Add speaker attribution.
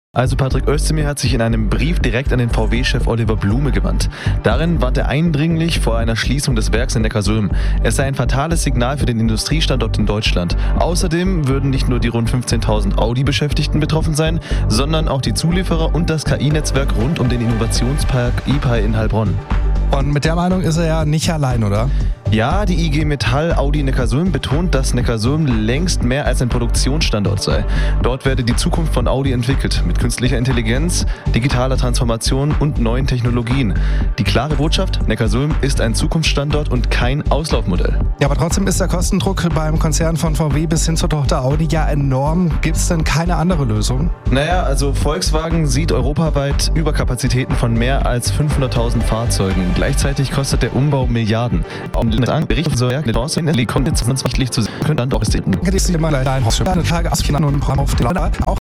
Speaker 1: Also Patrick Özdemir hat sich in einem Brief direkt an den VW-Chef Oliver Blume gewandt. Darin warnt er eindringlich vor einer Schließung des Werks in Neckarsulm. Es sei ein fatales Signal für den Industriestandort in Deutschland. Außerdem würden nicht nur die rund 15.000 Audi-Beschäftigten betroffen sein, sondern auch die Zulieferer und das KI-Netzwerk rund um den Innovationspark IPAI in Heilbronn.
Speaker 2: Und mit der Meinung ist er ja nicht allein, oder?
Speaker 1: Ja, die IG Metall Audi Neckarsulm betont, dass Neckarsulm längst mehr als ein Produktionsstandort sei. Dort werde die Zukunft von Audi entwickelt, mit künstlicher Intelligenz, digitaler Transformation und neuen Technologien. Die klare Botschaft, Neckarsulm ist ein Zukunftsstandort und kein Auslaufmodell.
Speaker 2: Ja, aber trotzdem ist der Kostendruck beim Konzern von VW bis hin zur Tochter Audi ja enorm. Gibt es denn keine andere Lösung?
Speaker 1: Naja, also Volkswagen sieht europaweit Überkapazitäten von mehr als 500.000 Fahrzeugen. Gleichzeitig kostet der Umbau Milliarden. Bericht so ja, können dann doch ist die
Speaker 2: Eine Frage aus China und auf den auch